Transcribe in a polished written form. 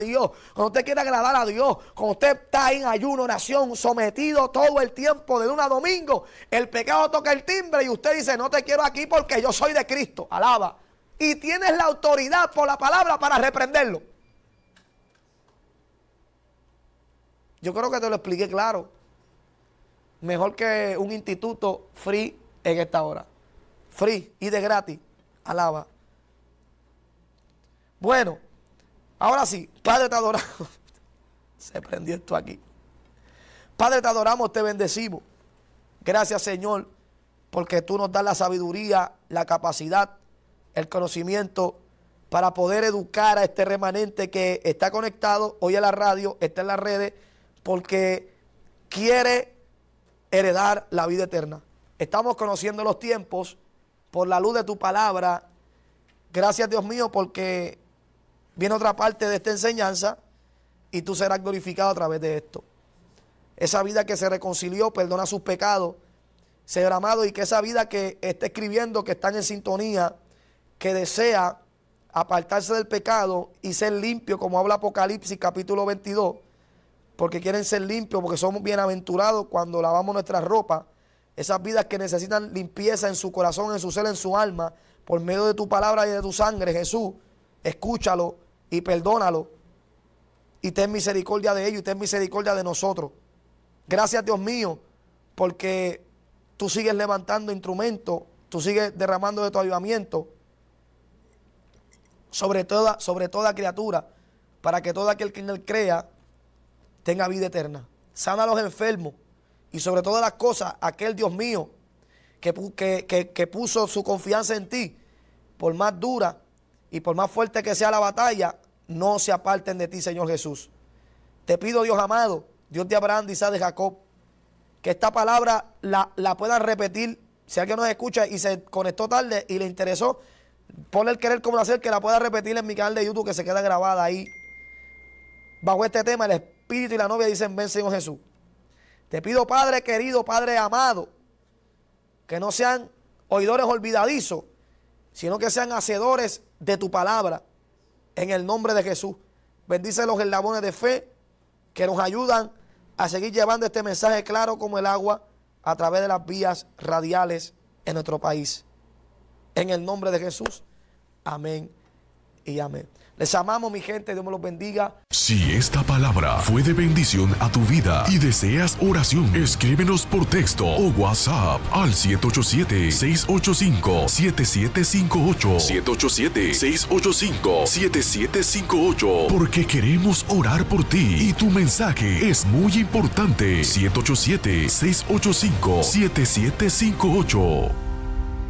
Dios, cuando usted quiere agradar a Dios, cuando usted está en ayuno, oración, sometido todo el tiempo de lunes a domingo, el pecado toca el timbre y usted dice, no te quiero aquí porque yo soy de Cristo, alaba. Y tienes la autoridad por la palabra para reprenderlo. Yo creo que te lo expliqué claro. Mejor que un instituto free en esta hora. Free y de gratis, alaba. Bueno. Ahora sí, Padre, te adoramos. Se prendió esto aquí. Padre, te adoramos, te bendecimos. Gracias, Señor, porque tú nos das la sabiduría, la capacidad, el conocimiento para poder educar a este remanente que está conectado hoy a la radio, está en las redes, porque quiere heredar la vida eterna. Estamos conociendo los tiempos por la luz de tu palabra. Gracias, Dios mío, porque viene otra parte de esta enseñanza y tú serás glorificado a través de esto. Esa vida que se reconcilió, perdona sus pecados, Señor amado, y que esa vida que está escribiendo, que están en sintonía, que desea apartarse del pecado y ser limpio, como habla Apocalipsis capítulo 22, porque quieren ser limpios, porque somos bienaventurados cuando lavamos nuestra ropa. Esas vidas que necesitan limpieza en su corazón, en su ser, en su alma, por medio de tu palabra y de tu sangre, Jesús. Escúchalo y perdónalo y ten misericordia de ellos y ten misericordia de nosotros. Gracias, Dios mío, porque tú sigues levantando instrumentos, tú sigues derramando de tu avivamiento sobre toda criatura, para que todo aquel que en él crea tenga vida eterna. Sana a los enfermos y sobre todas las cosas, aquel Dios mío que puso su confianza en ti, por más dura y por más fuerte que sea la batalla, no se aparten de ti, Señor Jesús. Te pido, Dios amado, Dios de Abraham, de Isaac, de Jacob, que esta palabra la puedan repetir. Si alguien nos escucha y se conectó tarde y le interesó, ponle el querer como hacer, que la pueda repetir en mi canal de YouTube, que se queda grabada ahí. Bajo este tema, el Espíritu y la novia dicen, ven, Señor Jesús. Te pido, Padre querido, Padre amado, que no sean oidores olvidadizos, sino que sean hacedores de tu palabra, en el nombre de Jesús. Bendice los eslabones de fe que nos ayudan a seguir llevando este mensaje claro como el agua a través de las vías radiales en nuestro país. En el nombre de Jesús, amén y amén. Les amamos, mi gente, Dios me los bendiga. Si esta palabra fue de bendición a tu vida y deseas oración, escríbenos por texto o WhatsApp al 787-685-7758. 787-685-7758. Porque queremos orar por ti y tu mensaje es muy importante. 787-685-7758.